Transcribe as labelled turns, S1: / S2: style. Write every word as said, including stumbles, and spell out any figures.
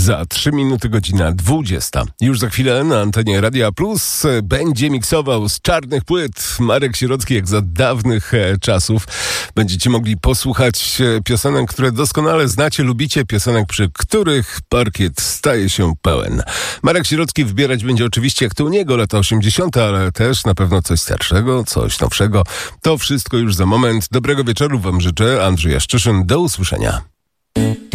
S1: Za trzy minuty godzina dwudziesta. Już za chwilę na antenie Radia Plus będzie miksował z czarnych płyt Marek Sierocki, jak za dawnych czasów. Będziecie mogli posłuchać piosenek, które doskonale znacie, lubicie, piosenek, przy których parkiet staje się pełen. Marek Sierocki wybierać będzie oczywiście, jak to u niego, lata osiemdziesiąte, ale też na pewno coś starszego, coś nowszego. To wszystko już za moment. Dobrego wieczoru wam życzę. Andrzej Jaszczyszyn. Do usłyszenia.